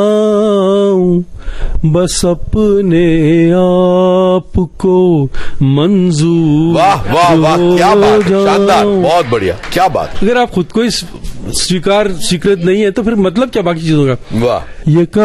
बस अपने आप को मंजूर। वाह वाह वाह, क्या बात, शानदार, बहुत बढ़िया, क्या बात। अगर आप खुद को स्वीकृत नहीं है तो फिर मतलब क्या बाकी चीजों का। वाह। ये